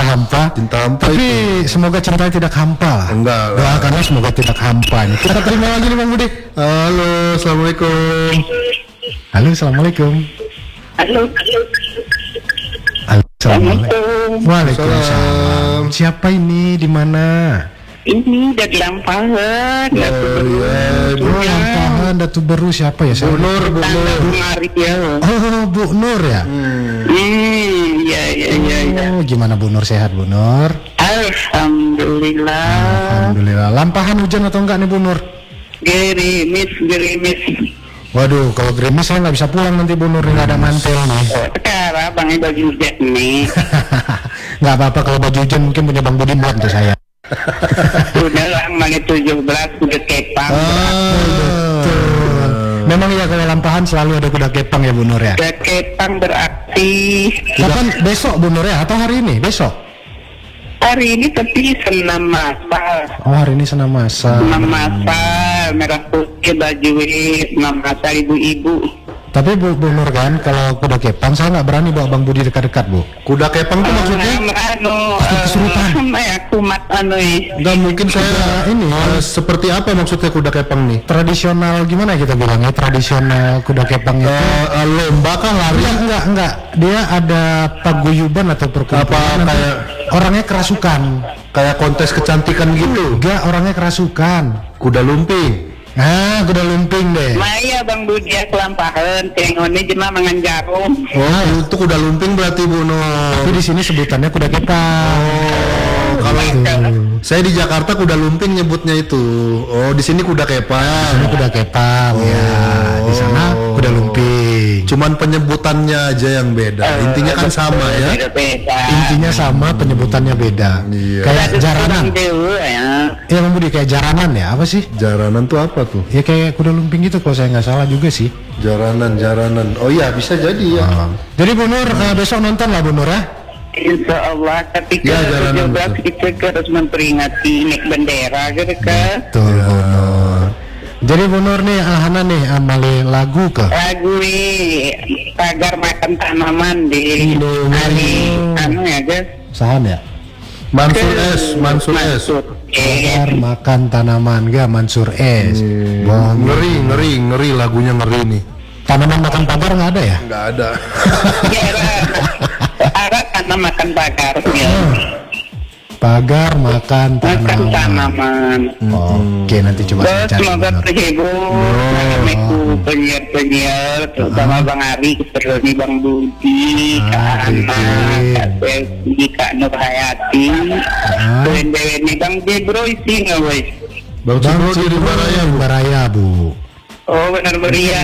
hampa. Cinta hampa. Tapi itu. semoga cintanya tidak hampa lah. Enggak lah. Doakanlah semoga tidak hampa. Kita terima lagi nih Bang Budi. Halo, assalamualaikum. Halo, assalamualaikum. Halo. Assalamualaikum. Waalaikumsalam. Siapa ini? Di mana? Ini dari Lampahan. Lampahan, Datu Beru siapa ya? Bu Nur. Maria. Oh, Bu Nur ya? Iya. Oh, gimana Bu Nur, sehat Bu Nur? Alhamdulillah. Alhamdulillah. Lampahan hujan atau enggak nih Bu Nur? Gerimis. Waduh, kalau gerimis saya nggak bisa pulang nanti Bu Nur, nggak ada mantel nih. Sekarang bang baju hujan nih. Nggak apa-apa, kalau baju hujan mungkin punya Bang Budi buat untuk saya. Udah lah, mangnya 17 udah kepang. Betul. Memang ya kalau Lampahan selalu ada kuda kepang ya Bu Nur ya? Udah kepang beraksi. Kapan? Besok Bu Nur ya? Atau hari ini? Besok? Hari ini tapi senam masal. Oh, hari ini senam masal. Senam masal, merah putih baju senam masal ibu-ibu. Tapi Bu Nur kan, kalau kuda kepang saya nggak berani bawa Bang Budi dekat-dekat Bu. Kuda kepang tuh maksudnya? Kesurupan. Kumat Enggak, mungkin saya ini seperti apa maksudnya kuda kepang nih? tradisional gimana kita bilangnya? Tradisional kuda kepang itu Lomba kah, lari? enggak. Dia ada paguyuban atau perkumpulan. Kayak orangnya kerasukan. kayak kontes kecantikan gitu. Enggak, orangnya kerasukan. Kuda lumping. Ah, kuda lumping deh. Maya Bang Budi Kelampahan, tengone jema mangan jarum. Oh, itu kuda lumping berarti Bu Nur. Tapi di sini sebutannya kuda kepang. Kalau saya di Jakarta kuda lumping nyebutnya itu. Oh, di sini kuda kepang. Ini kuda kepang ya. Di sana kuda lumping. Cuman penyebutannya aja yang beda. Intinya kan sama ya. Intinya sama, penyebutannya beda. Iya. Kayak jaranan. Ya Bang Budi, kayak jaranan ya? Apa sih? Jaranan tuh apa tuh? Ya kayak kuda lumping gitu kalau saya nggak salah juga sih. Jaranan. Oh iya, bisa jadi ya. Jadi Bu Nur, besok nonton lah Bu Nur ya? Insya Allah, tapi Ya, kalau jalanan 17 kita harus memperingati naik bendera gitu kan. Betul Bu Nur. Jadi Bu Nur nih, Ahana nih, amali lagu ke? Lagu nih, pagar makan tanaman di hari anu ya guys. Sahan ya? Mansur S. Pagar makan tanaman gak Mansur S. Bang, Ngeri lagunya ngeri nih. tanaman makan pagar nggak ada ya? Nggak ada. Ya, arah karena makan pagar ya. Pagar makan Makan tanaman. tanaman. Oke, nanti coba saya cari. Semoga Bu Nur. terhibur Assalamualaikum penyiar-penyiar terutama Bang Ari, Keperoni, Bang Budi, Kak Ana, Kak Selvi, Kak Nur Hayati, Dewen Bang Jebro isi nggak boy? Bang Cibro di Rimbaraya, Bu. Rimbaraya Bu. Oh benar meriah,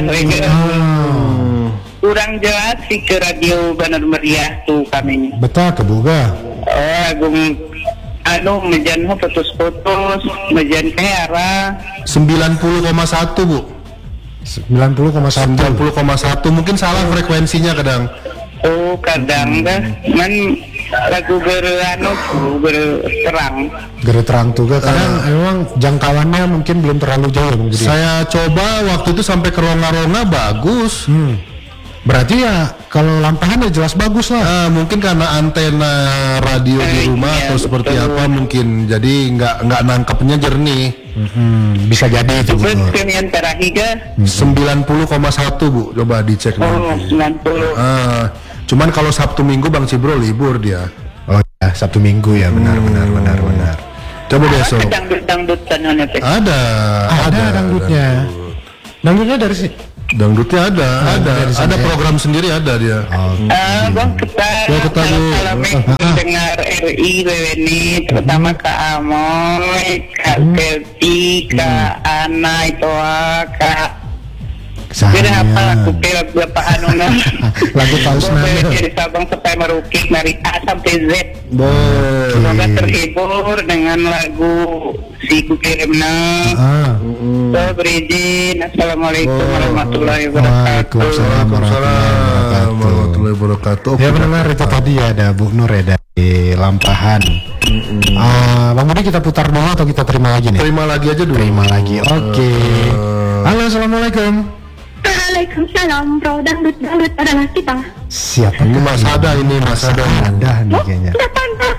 kurang jelas sih ke radio benar meriah tuh kami. Betul ke Buga. Oh agung mejan putus-putus, mejan kayak arah 90,1 Bu. 90,1. 90,1 mungkin salah frekuensinya kadang. Oh kadang dah man lagu berterang. Gere terang juga kadang memang jangkauannya mungkin belum terlalu jauh ya Bang Budi. Saya coba waktu itu sampai ke Ronga-Ronga bagus. Berarti ya kalau Lampahan ya jelas bagus lah. Mungkin karena antena radio di rumah iya, atau seperti betul. apa mungkin jadi nggak nangkepnya jernih. Bisa jadi itu Bu Nur. Betul yang terakhir 90,1 Bu, coba dicek oh nanti. 90. Cuman kalau Sabtu Minggu Bang Cibro libur dia. Oh ya, Sabtu Minggu ya, benar. Coba besok. Dangdut-dangdutan mana teh? Ada Dangdutnya. Dangdutnya dari sini. Dangdutnya ada program sendiri ada dia. Bang Ketar, Assalamualaikum dengar RI WNI, terutama Kak Amoy, Kak Kelti, Kak Ana itu Kak. Jadi apa lagu lagu apa anu Lagu Paus Nana. Dari Sabang sampai Merauke dari A sampai Z. Boleh. Semoga terhibur dengan lagu si Kukirimna. Berizin. Assalamualaikum warahmatullahi wabarakatuh. Waalaikumsalam warahmatullahi wabarakatuh. Ya mendengar itu tadi ada Bu Nur ya dari Lampahan. Bang Budi kita putar dulu atau kita terima lagi nih? Terima lagi aja dulu. Terima lagi. Oke. Halo, assalamualaikum. Waalaikumsalam, bro. Dangdut adalah kita. Siapa Ini Mas Ada ini Mas Ada. Ada nih kayaknya. Siapa?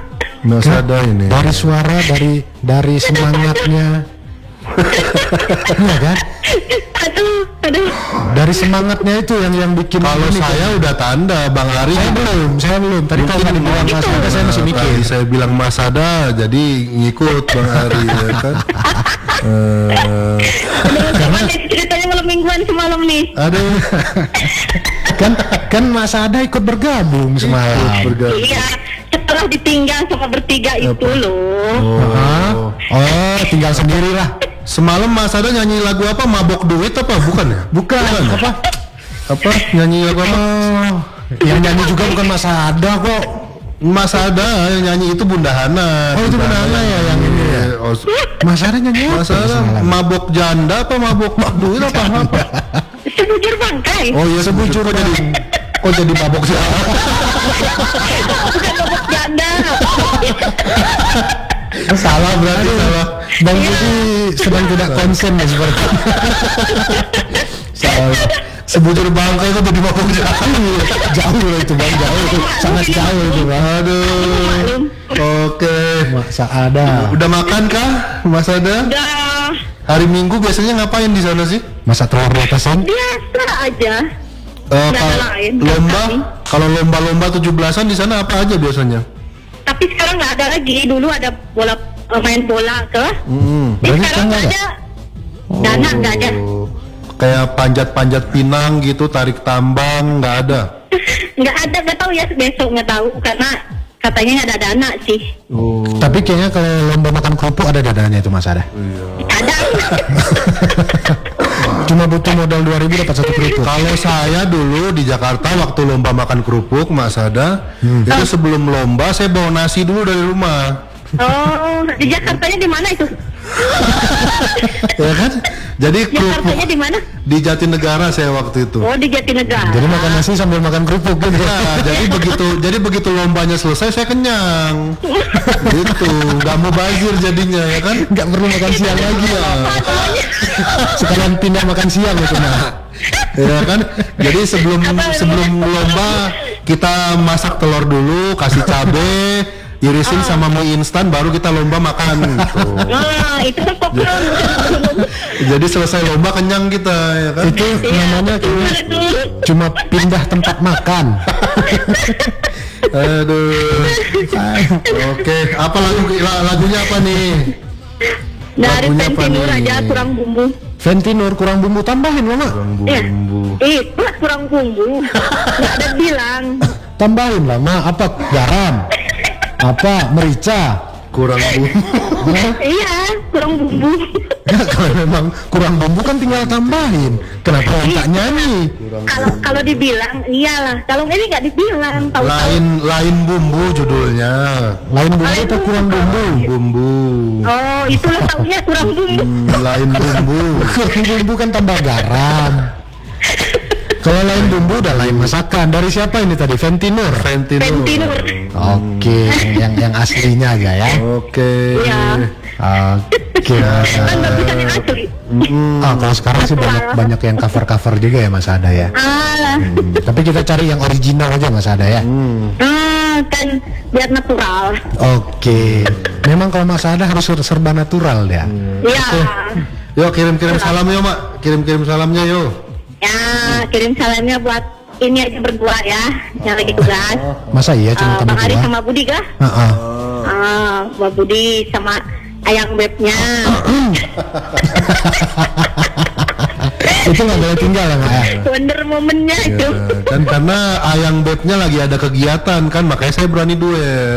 Masada ini. Dari suara, dari semangatnya. Iya kan? Aduh. Dari semangatnya itu yang bikin. Kalau ini, saya udah tanda, Bang Ari. Saya belum. Tadi kalau tadi bilang Masada saya masih mikir. Tadi saya bilang Masada, jadi ngikut Bang Ari ya kan. Gimana ceritanya malam mingguan semalam nih? Aduh. kan Masada ikut bergabung semalam. Iya, setelah ditinggal sama bertiga itu loh. Oh, tinggal sendiri lah. Semalam Masada nyanyi lagu apa? Mabok duit apa? Bukan ya? Bukan. Apa? Nyanyi lagu apa? Yang nyanyi juga bukan Masada kok. Masada yang nyanyi itu Bunda Hana. Oh, itu Bunda Hana ya yang ini ya. Oh, Masada nyanyi apa? Masada mabok janda apa mabok duit apa? Sebujur bangkai. Oh iya sebujur kok jadi mabok janda. Bukan mabok janda. Salah berarti salah. Bang Budi sedang tidak konsen ya seperti. Salah. Sebujur bangkai kok jadi mabok janda. Jauh loh itu Bang, jauh. Sangat jauh itu Bang. Aduh. Oke. Masada. Udah makan kah, Mas Ada? Udah Hari Minggu biasanya ngapain di sana sih? Masa telur di atasan? biasa aja. Nggak ada Kalau lain, lomba, kami. kalau lomba-lomba 17-an di sana apa aja biasanya? Tapi sekarang nggak ada lagi. Dulu ada main bola ke. Berarti Sekarang nggak ada. Dana nggak ada. Oh, kayak panjat-panjat pinang gitu, tarik tambang nggak ada. Nggak ada, nggak tahu ya, besok nggak tahu karena katanya nggak ada dana sih. Oh, Tapi kayaknya kalau lomba makan kerupuk ada dadanya itu Mas Ada. Ada. Cuma butuh modal 2.000 dapat satu kerupuk. kalau saya dulu di Jakarta waktu lomba makan kerupuk, Mas Ada, itu sebelum lomba saya bawa nasi dulu dari rumah. Oh, di Jakartanya di mana itu? Ya kan? Jadi kerupuk Jakartanya di mana? di Jatinegara saya waktu itu. Oh, di Jatinegara. Jadi makan nasi sambil makan kerupuk gitu. Ya, jadi begitu lombanya selesai saya kenyang. Gitu, nggak mau bazir jadinya ya kan? Nggak perlu makan siang lagi ya. Sekalian pindah makan siang itu nah. Ya kan? Jadi sebelum lomba kita masak telur dulu, kasih cabe, irisin sama mie instan, baru kita lomba makan. Gitu. Nah, itu kan popcorn. Jadi selesai lomba kenyang kita ya kan? Itu namanya cuma pindah tempat makan. Aduh. Oke, apa lagunya apa nih? Dari Lagunya apa Pentinur nih? aja kurang bumbu. Ventinur kurang bumbu tambahin Mama. Ya, Bumbu. itu kurang bumbu. Nggak ada bilang. Tambahin lah Ma, apa garam? Apa merica? Kurang bumbu. Iya, kurang bumbu. Ya, kalau memang kurang bumbu kan tinggal tambahin. Kenapa tak nyanyi? Kalau dibilang iyalah. Kalau ini nggak dibilang. Tahu Lain bumbu judulnya. Lain bumbu atau kurang bumbu? Bumbu. Oh, itulah taunya kurang bumbu. Lain bumbu. Kurang bumbu kan tambah garam. Kalau lain bumbu udah lain masakan. Dari siapa ini tadi? Ventinur. Pentinur. Oke, yang aslinya aja ya. Oke. Iya. Oke. Kan nggak bisa yang asli. Kalau sekarang sih banyak yang cover juga ya Mas Ada ya. Alah. Tapi kita cari yang original aja Mas Ada ya. Kan biar natural. Oke. Memang kalau Mas Ada harus serba natural ya. Iya. Yuk kirim-kirim salam yuk Mak. Kirim-kirim salamnya yuk. Ya, kirim salamnya buat ini aja berdua ya, yang lagi tugas. Masa iya cuma Bang kami Ari dua? sama Budi kah? Heeh. Bang Budi sama ayang bebnya. Itu nggak boleh tinggal ya Mak ya? Wonder momennya itu. Kan karena ayang bebnya lagi ada kegiatan kan, makanya saya berani duel.